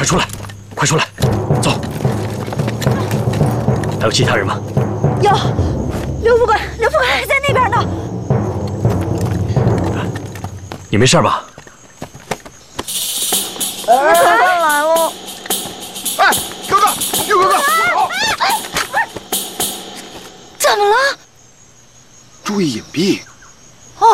快出来，快出来，走！还有其他人吗？ 有，刘副官还在那边呢。 你没事吧？ 来了！ 哎，哥哥，六哥哥， 怎么了？ 注意隐蔽。